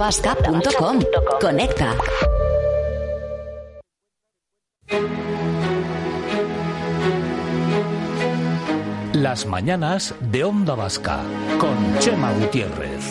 ondavasca.com. Conecta. Las mañanas de Onda Vasca con Chema Gutiérrez.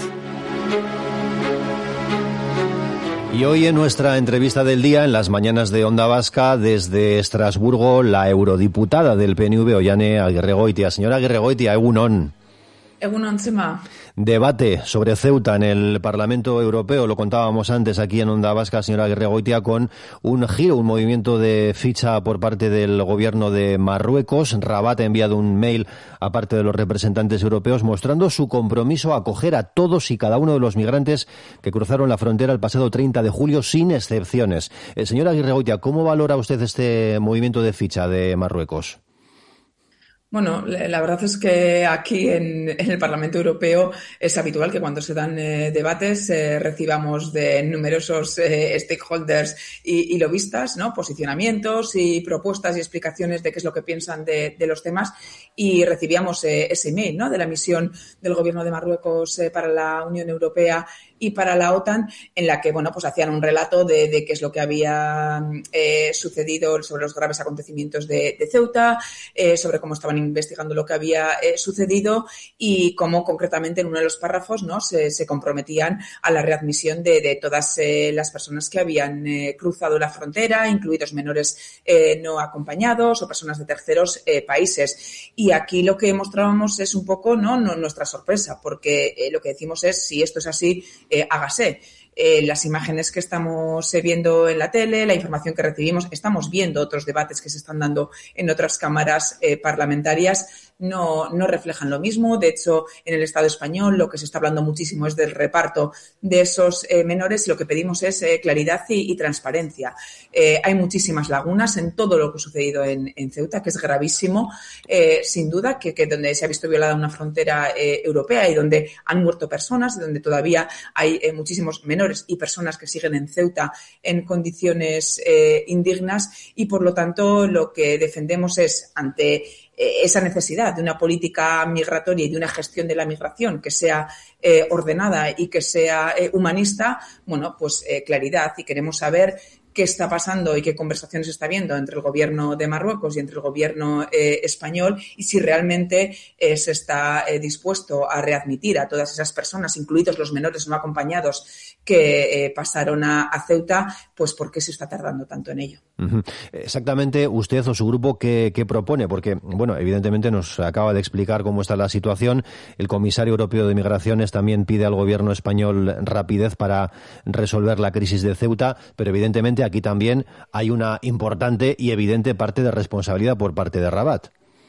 Y hoy en nuestra entrevista del día, en las mañanas de Onda Vasca, desde Estrasburgo, la eurodiputada del PNV, Oihane Aguirregoitia. Señora Aguirregoitia, egunon. Egunon, Chema. Debate sobre Ceuta en el Parlamento Europeo, lo contábamos antes aquí en Onda Vasca, señora Aguirregoitia, con un giro, un movimiento de ficha por parte del gobierno de Marruecos. Rabat ha enviado un mail a parte de los representantes europeos mostrando su compromiso a acoger a todos y cada uno de los migrantes que cruzaron la frontera el pasado 30 de julio sin excepciones. Señora Aguirregoitia, ¿cómo valora usted este movimiento de ficha de Marruecos? Bueno, la verdad es que aquí en el Parlamento Europeo es habitual que cuando se dan debates recibamos de numerosos stakeholders y lobistas, ¿no? Posicionamientos y propuestas y explicaciones de qué es lo que piensan de los temas, y recibíamos ese email, ¿no? De la misión del Gobierno de Marruecos para la Unión Europea y para la OTAN, en la que, bueno, pues hacían un relato de qué es lo que había sucedido sobre los graves acontecimientos de Ceuta, sobre cómo estaban investigando lo que había sucedido y cómo concretamente en uno de los párrafos, ¿no? se comprometían a la readmisión de todas las personas que habían cruzado la frontera, incluidos menores no acompañados o personas de terceros países. Y aquí lo que mostrábamos es un poco no nuestra sorpresa, porque lo que decimos es, si esto es así, hágase. Las imágenes que estamos viendo en la tele, la información que recibimos, estamos viendo otros debates que se están dando en otras cámaras parlamentarias, no reflejan lo mismo. De hecho, en el Estado español lo que se está hablando muchísimo es del reparto de esos menores, y lo que pedimos es claridad y transparencia. Hay muchísimas lagunas en todo lo que ha sucedido en Ceuta, que es gravísimo, sin duda, que donde se ha visto violada una frontera europea y donde han muerto personas, y donde todavía hay muchísimos menores y personas que siguen en Ceuta en condiciones indignas, y por lo tanto lo que defendemos es, ante esa necesidad de una política migratoria y de una gestión de la migración que sea ordenada y que sea humanista, bueno, pues claridad, y queremos saber qué está pasando y qué conversaciones está habiendo entre el gobierno de Marruecos y entre el gobierno español, y si realmente se está dispuesto a readmitir a todas esas personas, incluidos los menores no acompañados que pasaron a Ceuta, pues ¿por qué se está tardando tanto en ello? Uh-huh. Exactamente, usted o su grupo, ¿qué propone? Porque, bueno, evidentemente nos acaba de explicar cómo está la situación. El comisario europeo de Migraciones también pide al gobierno español rapidez para resolver la crisis de Ceuta, pero evidentemente aquí también hay una importante y evidente parte de responsabilidad por parte de Rabat.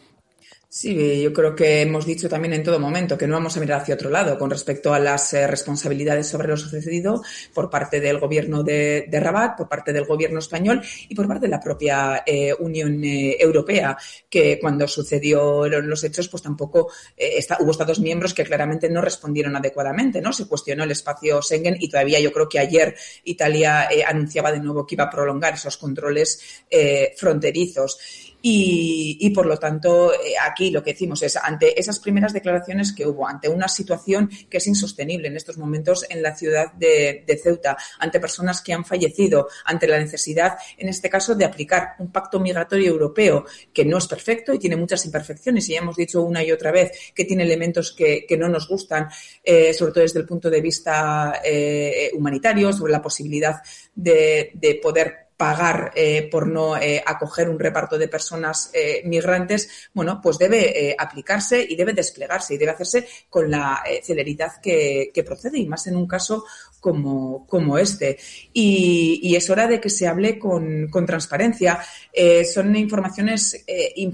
Sí, yo creo que hemos dicho también en todo momento que no vamos a mirar hacia otro lado con respecto a las responsabilidades sobre lo sucedido por parte del gobierno de Rabat, por parte del gobierno español y por parte de la propia Unión Europea, que cuando sucedieron los hechos pues tampoco hubo Estados miembros que claramente no respondieron adecuadamente, ¿no? Se cuestionó el espacio Schengen, y todavía yo creo que ayer Italia anunciaba de nuevo que iba a prolongar esos controles fronterizos. Y por lo tanto, aquí lo que decimos es, ante esas primeras declaraciones que hubo, ante una situación que es insostenible en estos momentos en la ciudad de Ceuta, ante personas que han fallecido, ante la necesidad, en este caso, de aplicar un pacto migratorio europeo que no es perfecto y tiene muchas imperfecciones, y ya hemos dicho una y otra vez que tiene elementos que no nos gustan, sobre todo desde el punto de vista humanitario, sobre la posibilidad de poder pagar por no acoger un reparto de personas migrantes, bueno, pues debe aplicarse y debe desplegarse y debe hacerse con la celeridad que procede, y más en un caso como este. Y es hora de que se hable con transparencia. Son informaciones,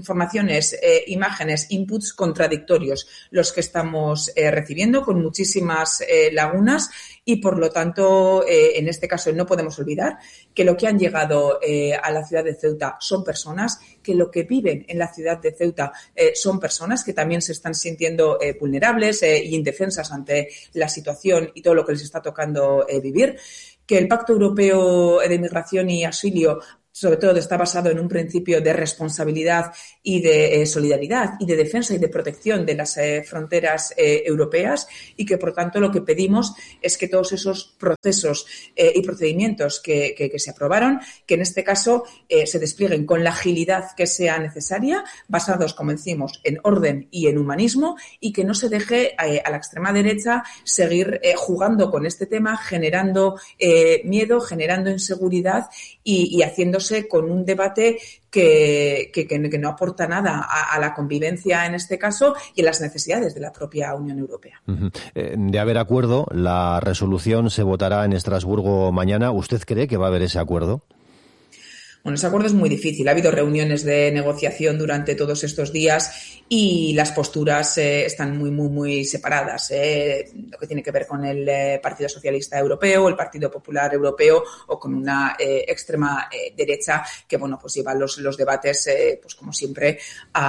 imágenes, inputs contradictorios los que estamos recibiendo, con muchísimas lagunas, y por lo tanto, en este caso no podemos olvidar que lo que han llegado a la ciudad de Ceuta son personas, que lo que viven en la ciudad de Ceuta son personas que también se están sintiendo vulnerables y indefensas ante la situación y todo lo que les está tocando vivir, que el Pacto Europeo de Migración y Asilo sobre todo está basado en un principio de responsabilidad y de solidaridad y de defensa y de protección de las fronteras europeas, y que, por tanto, lo que pedimos es que todos esos procesos y procedimientos que se aprobaron, que en este caso se desplieguen con la agilidad que sea necesaria, basados, como decimos, en orden y en humanismo, y que no se deje a la extrema derecha seguir jugando con este tema, generando miedo, generando inseguridad y haciéndose con un debate que no aporta nada a la convivencia en este caso y a las necesidades de la propia Unión Europea. De haber acuerdo, la resolución se votará en Estrasburgo mañana. ¿Usted cree que va a haber ese acuerdo? Bueno, ese acuerdo es muy difícil. Ha habido reuniones de negociación durante todos estos días y las posturas están muy separadas. Lo que tiene que ver con el Partido Socialista Europeo, el Partido Popular Europeo o con una extrema derecha que, bueno, pues lleva los debates, pues como siempre,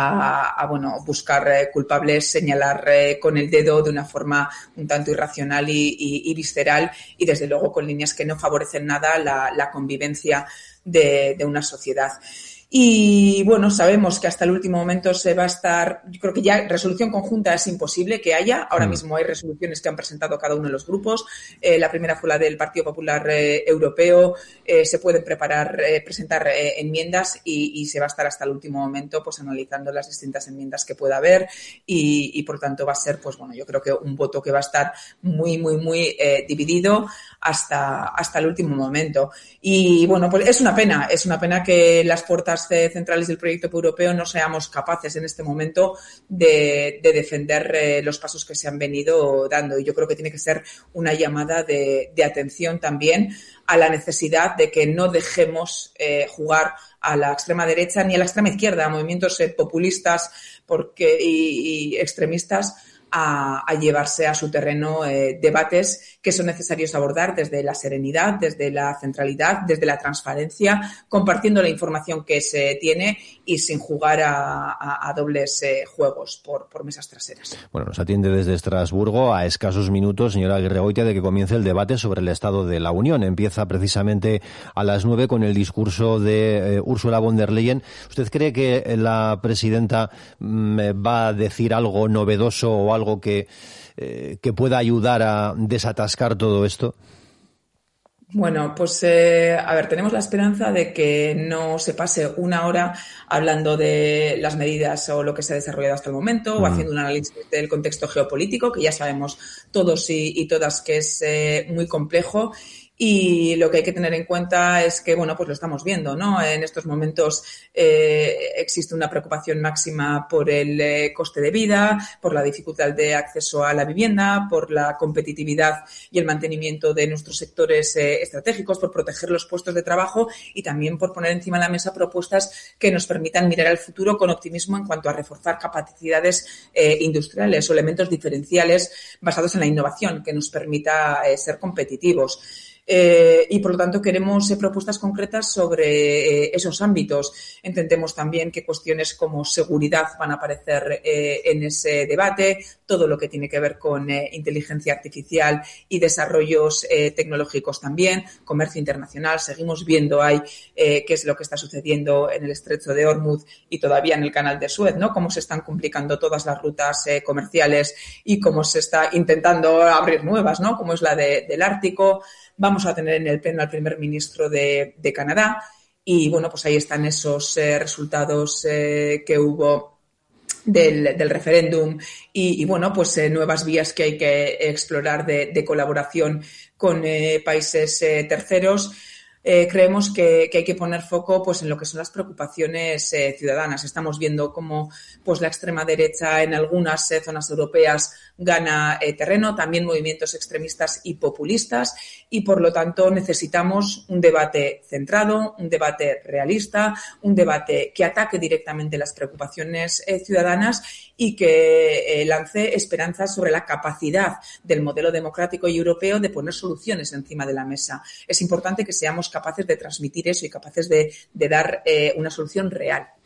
a buscar culpables, señalar con el dedo de una forma un tanto irracional y visceral, y desde luego con líneas que no favorecen nada la convivencia de una sociedad. Y bueno, sabemos que hasta el último momento se va a estar, yo creo que ya resolución conjunta es imposible que haya. Ahora mismo hay resoluciones que han presentado cada uno de los grupos. La primera fue la del Partido Popular Europeo. Se pueden presentar enmiendas y se va a estar hasta el último momento pues analizando las distintas enmiendas que pueda haber y por tanto va a ser, pues bueno, yo creo que un voto que va a estar muy dividido hasta el último momento. Y bueno, pues es una pena que las fuerzas centrales del proyecto europeo no seamos capaces en este momento de defender los pasos que se han venido dando. Y yo creo que tiene que ser una llamada de atención también a la necesidad de que no dejemos jugar a la extrema derecha ni a la extrema izquierda, a movimientos populistas y extremistas, a llevarse a su terreno debates que son necesarios abordar desde la serenidad, desde la centralidad, desde la transparencia, compartiendo la información que se tiene y sin jugar a dobles juegos por mesas traseras. Bueno, nos atiende desde Estrasburgo a escasos minutos, señora Aguirregoitia, de que comience el debate sobre el Estado de la Unión. Empieza precisamente a las 9 con el discurso de Ursula von der Leyen. ¿Usted cree que la presidenta va a decir algo novedoso o algo que pueda ayudar a desatascar todo esto? Bueno, pues a ver, tenemos la esperanza de que no se pase una hora hablando de las medidas o lo que se ha desarrollado hasta el momento o haciendo un análisis del contexto geopolítico, que ya sabemos todos y todas que es muy complejo. Y lo que hay que tener en cuenta es que, bueno, pues lo estamos viendo, ¿no? En estos momentos existe una preocupación máxima por el coste de vida, por la dificultad de acceso a la vivienda, por la competitividad y el mantenimiento de nuestros sectores estratégicos, por proteger los puestos de trabajo y también por poner encima de la mesa propuestas que nos permitan mirar al futuro con optimismo en cuanto a reforzar capacidades industriales o elementos diferenciales basados en la innovación que nos permita ser competitivos. Y por lo tanto queremos propuestas concretas sobre esos ámbitos. Entendemos también que cuestiones como seguridad van a aparecer en ese debate, todo lo que tiene que ver con inteligencia artificial y desarrollos tecnológicos también, comercio internacional. Seguimos viendo ahí qué es lo que está sucediendo en el Estrecho de Hormuz y todavía en el Canal de Suez, ¿no? Cómo se están complicando todas las rutas comerciales y cómo se está intentando abrir nuevas, ¿no? Como es la del Ártico. Vamos a tener en el pleno al primer ministro de Canadá y, bueno, pues ahí están esos resultados que hubo del referéndum y bueno, pues nuevas vías que hay que explorar de colaboración con países terceros. Creemos que hay que poner foco pues en lo que son las preocupaciones ciudadanas. Estamos viendo cómo pues la extrema derecha en algunas zonas europeas gana terreno, también movimientos extremistas y populistas, y por lo tanto necesitamos un debate centrado, un debate realista, un debate que ataque directamente las preocupaciones ciudadanas y que lance esperanzas sobre la capacidad del modelo democrático y europeo de poner soluciones encima de la mesa. Es importante que seamos capaces de transmitir eso y capaces de dar una solución real.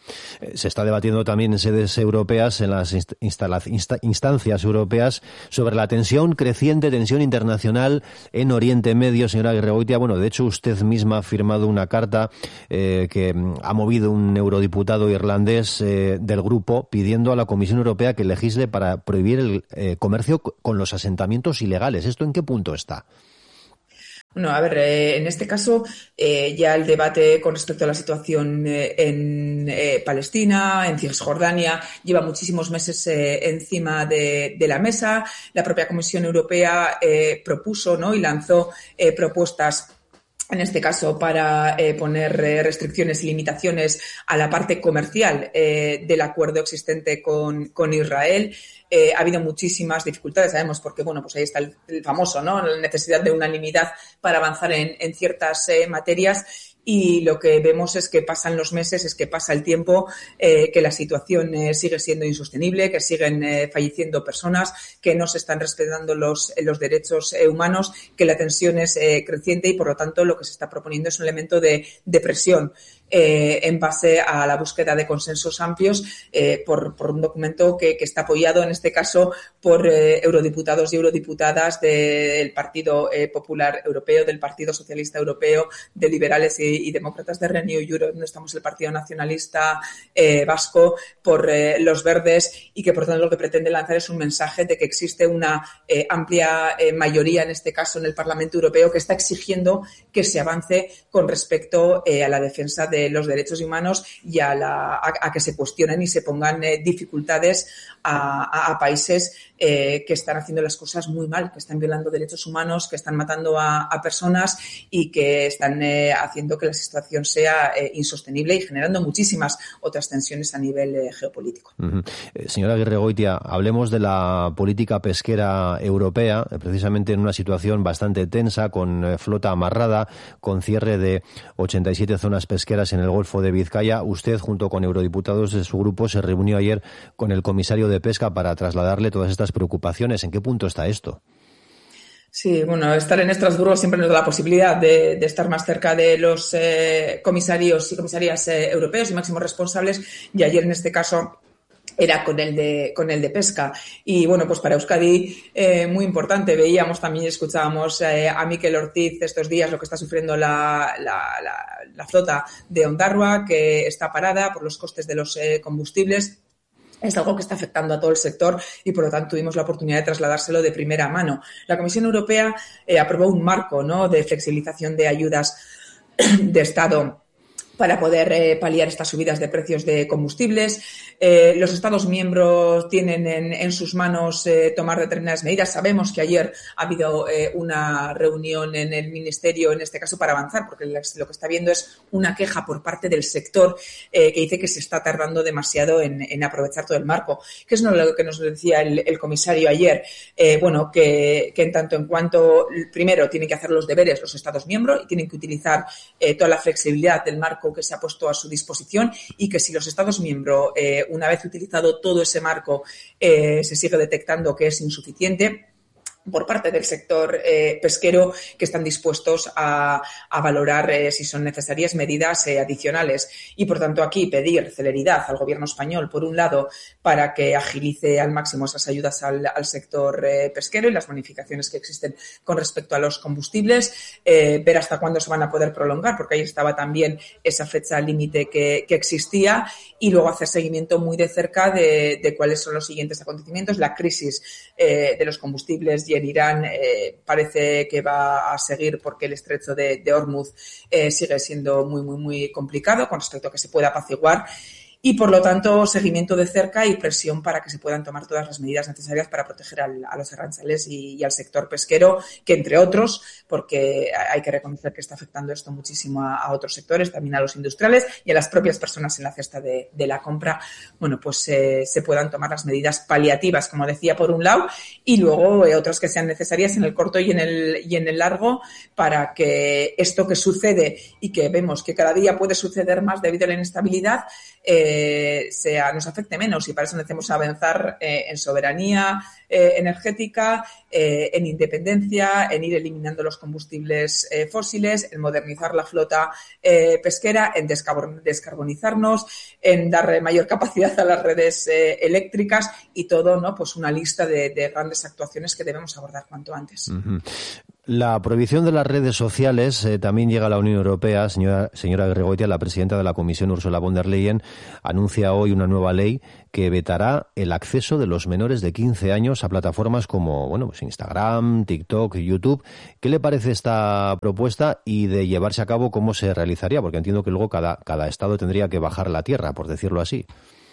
Se está debatiendo también en sedes europeas, en las instancias europeas, sobre la tensión creciente, tensión internacional en Oriente Medio, señora Aguirregoitia. Bueno, de hecho, usted misma ha firmado una carta que ha movido un eurodiputado irlandés del grupo pidiendo a la Comisión Europea que legisle para prohibir el comercio con los asentamientos ilegales. ¿Esto en qué punto está? Bueno, a ver, en este caso ya el debate con respecto a la situación en Palestina, en Cisjordania, lleva muchísimos meses encima de la mesa. La propia Comisión Europea propuso, ¿no?, y lanzó propuestas, en este caso, para poner restricciones y limitaciones a la parte comercial del acuerdo existente con Israel. Ha habido muchísimas dificultades, sabemos, porque, bueno, pues ahí está el famoso, ¿no?, la necesidad de unanimidad para avanzar en ciertas materias. Y lo que vemos es que pasan los meses, es que pasa el tiempo, que la situación sigue siendo insostenible, que siguen falleciendo personas, que no se están respetando los derechos humanos, que la tensión es creciente y, por lo tanto, lo que se está proponiendo es un elemento de presión en base a la búsqueda de consensos amplios por un documento que está apoyado, en este caso, por eurodiputados y eurodiputadas del Partido Popular Europeo, del Partido Socialista Europeo, de liberales y demócratas de Renew Europe. No estamos el Partido Nacionalista Vasco, por los Verdes, y que, por tanto, lo que pretende lanzar es un mensaje de que existe una amplia mayoría, en este caso en el Parlamento Europeo, que está exigiendo que se avance con respecto a la defensa de los derechos humanos y a que se cuestionen y se pongan dificultades a países que están haciendo las cosas muy mal, que están violando derechos humanos, que están matando a personas y que están haciendo que la situación sea insostenible y generando muchísimas otras tensiones a nivel geopolítico. Señora Aguirregoitia, hablemos de la política pesquera europea, precisamente en una situación bastante tensa, con flota amarrada, con cierre de 87 zonas pesqueras en el Golfo de Vizcaya. Usted, junto con eurodiputados de su grupo, se reunió ayer con el comisario de Pesca para trasladarle todas estas preocupaciones. ¿En qué punto está esto? Sí, bueno, estar en Estrasburgo siempre nos da la posibilidad de estar más cerca de los comisarios y comisarias europeos y máximos responsables, y ayer, en este caso, era con el de pesca. Y bueno, pues para Euskadi muy importante. Veíamos también y escuchábamos a Mikel Ortiz estos días lo que está sufriendo la flota de Ondarroa, que está parada por los costes de los combustibles. Es algo que está afectando a todo el sector y, por lo tanto, tuvimos la oportunidad de trasladárselo de primera mano. La Comisión Europea aprobó un marco, ¿no?, de flexibilización de ayudas de Estado para poder paliar estas subidas de precios de combustibles. Los Estados miembros tienen en sus manos tomar determinadas medidas. Sabemos que ayer ha habido una reunión en el Ministerio, en este caso, para avanzar, porque lo que está viendo es una queja por parte del sector que dice que se está tardando demasiado en aprovechar todo el marco. ¿Qué es lo que nos decía el comisario ayer? Bueno, que en tanto en cuanto, primero, tienen que hacer los deberes los Estados miembros y tienen que utilizar toda la flexibilidad del marco que se ha puesto a su disposición, y que si los Estados miembros, una vez utilizado todo ese marco, se sigue detectando que es insuficiente por parte del sector pesquero, que están dispuestos a valorar si son necesarias medidas adicionales. Y, por tanto, aquí pedir celeridad al Gobierno español, por un lado, para que agilice al máximo esas ayudas al sector pesquero y las bonificaciones que existen con respecto a los combustibles, ver hasta cuándo se van a poder prolongar, porque ahí estaba también esa fecha límite que existía, y luego hacer seguimiento muy de cerca de cuáles son los siguientes acontecimientos. La crisis de los combustibles en Irán parece que va a seguir, porque el estrecho de Hormuz sigue siendo muy, muy, muy complicado con respecto a que se pueda apaciguar. Y, por lo tanto, seguimiento de cerca y presión para que se puedan tomar todas las medidas necesarias para proteger a los arrantzales y al sector pesquero, que, entre otros, porque hay que reconocer que está afectando esto muchísimo a otros sectores, también a los industriales y a las propias personas en la cesta de la compra, bueno, pues se puedan tomar las medidas paliativas, como decía, por un lado, y luego otras que sean necesarias en el corto y en el largo, para que esto que sucede y que vemos que cada día puede suceder más debido a la inestabilidad, nos afecte menos, y para eso necesitamos avanzar en soberanía, energética, en independencia, en ir eliminando los combustibles fósiles, en modernizar la flota pesquera, en descarbonizarnos, en dar mayor capacidad a las redes eléctricas y todo, ¿no? Pues una lista de grandes actuaciones que debemos abordar cuanto antes. Uh-huh. La prohibición de las redes sociales también llega a la Unión Europea. Señora Gregoreytia, la presidenta de la Comisión, Ursula von der Leyen, anuncia hoy una nueva ley que vetará el acceso de los menores de 15 años a plataformas como, bueno, pues Instagram, TikTok, YouTube. ¿Qué le parece esta propuesta y de llevarse a cabo cómo se realizaría? Porque entiendo que luego cada estado tendría que bajar la tierra, por decirlo así.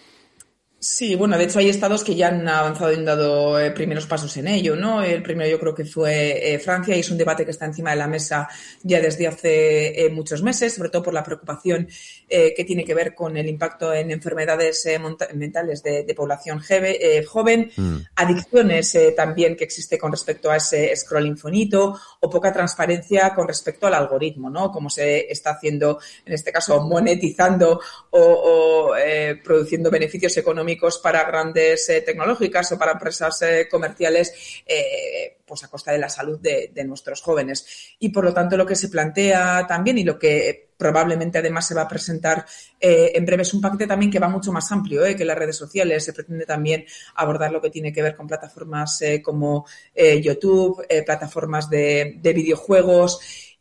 Sí, bueno, de hecho hay estados que ya han avanzado y han dado primeros pasos en ello, ¿no? El primero yo creo que fue Francia y es un debate que está encima de la mesa ya desde hace muchos meses, sobre todo por la preocupación que tiene que ver con el impacto en enfermedades mentales de población joven, adicciones también que existe con respecto a ese scroll infinito o poca transparencia con respecto al algoritmo, ¿no? Como se está haciendo, en este caso, monetizando o produciendo beneficios económicos para grandes tecnológicas o para empresas comerciales, pues a costa de la salud de nuestros jóvenes. Y por lo tanto lo que se plantea también y lo que probablemente además se va a presentar en breve es un paquete también que va mucho más amplio que las redes sociales. Se pretende también abordar lo que tiene que ver con plataformas como YouTube, plataformas de videojuegos.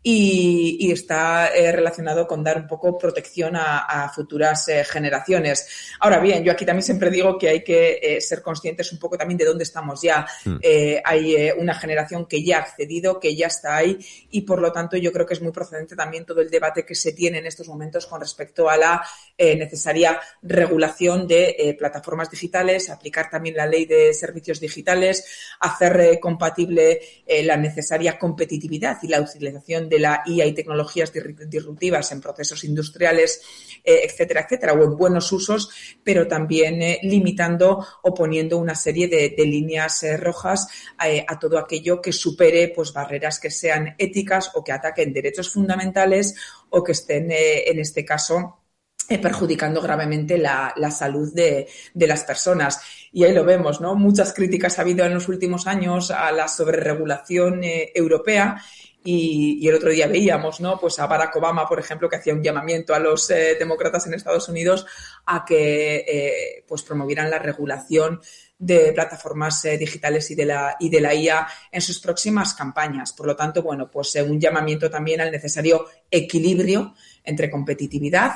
Y está relacionado con dar un poco protección a futuras generaciones. Ahora bien, yo aquí también siempre digo que hay que ser conscientes un poco también de dónde estamos ya. Hay una generación que ya ha accedido, que ya está ahí y por lo tanto yo creo que es muy procedente también todo el debate que se tiene en estos momentos con respecto a la necesaria regulación de plataformas digitales, aplicar también la ley de servicios digitales, hacer compatible la necesaria competitividad y la utilización de la IA y tecnologías disruptivas en procesos industriales, etcétera, etcétera, o en buenos usos, pero también limitando o poniendo una serie de líneas rojas a todo aquello que supere pues barreras que sean éticas o que ataquen derechos fundamentales o que estén, en este caso, perjudicando gravemente la salud de las personas. Y ahí lo vemos, ¿no? Muchas críticas ha habido en los últimos años a la sobreregulación europea. Y el otro día veíamos, ¿no? Pues a Barack Obama, por ejemplo, que hacía un llamamiento a los demócratas en Estados Unidos a que pues promovieran la regulación de plataformas digitales y de la IA en sus próximas campañas. Por lo tanto, bueno, pues un llamamiento también al necesario equilibrio entre competitividad,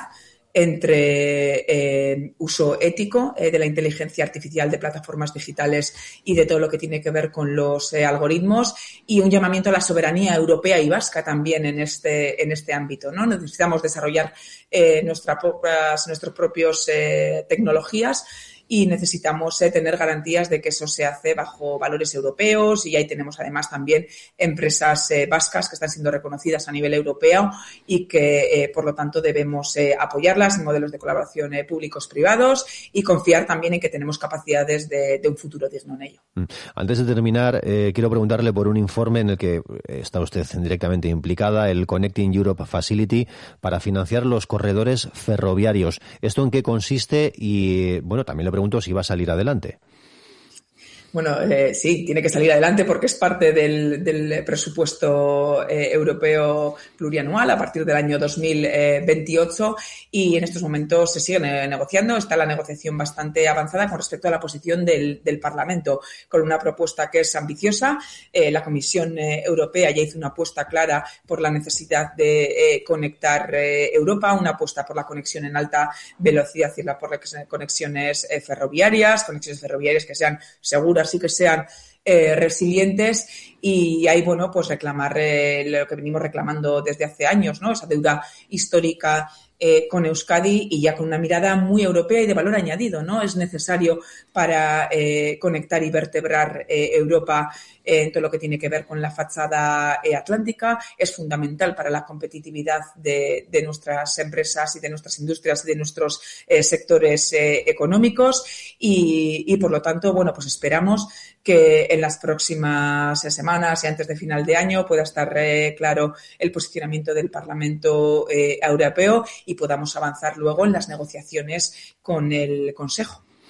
entre uso ético de la inteligencia artificial de plataformas digitales y de todo lo que tiene que ver con los algoritmos y un llamamiento a la soberanía europea y vasca también en este ámbito, ¿no? Necesitamos desarrollar nuestras propias tecnologías y necesitamos tener garantías de que eso se hace bajo valores europeos y ahí tenemos además también empresas vascas que están siendo reconocidas a nivel europeo y que por lo tanto debemos apoyarlas en modelos de colaboración públicos-privados y confiar también en que tenemos capacidades de un futuro digno en ello. Antes de terminar, quiero preguntarle por un informe en el que está usted directamente implicada, el Connecting Europe Facility, para financiar los corredores ferroviarios. ¿Esto en qué consiste? Y bueno, también le pregunto si va a salir adelante. Bueno, sí, tiene que salir adelante porque es parte del presupuesto europeo plurianual a partir del año 2028 y en estos momentos se sigue negociando. Está la negociación bastante avanzada con respecto a la posición del Parlamento, con una propuesta que es ambiciosa. La Comisión Europea ya hizo una apuesta clara por la necesidad de conectar Europa, una apuesta por la conexión en alta velocidad y por las conexiones ferroviarias que sean seguras y que sean resilientes y ahí, bueno, pues reclamar lo que venimos reclamando desde hace años, ¿no? Esa deuda histórica con Euskadi y ya con una mirada muy europea y de valor añadido, ¿no? Es necesario para conectar y vertebrar Europa en todo lo que tiene que ver con la fachada atlántica. Es fundamental para la competitividad de nuestras empresas y de nuestras industrias y de nuestros sectores económicos y por lo tanto, bueno, pues esperamos que en las próximas semanas y antes de final de año pueda estar claro el posicionamiento del Parlamento Europeo y podamos avanzar luego en las negociaciones con el Consejo.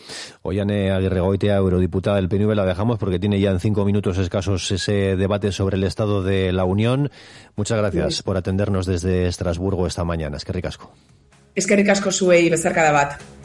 Oiane Agirregoitia, eurodiputada del PNV, la dejamos porque tiene ya en 5 minutos escasos ese debate sobre el estado de la Unión. Muchas gracias por atendernos desde Estrasburgo esta mañana. Eskerrik asko. Eskerrik asko zuei, bezarkada bat.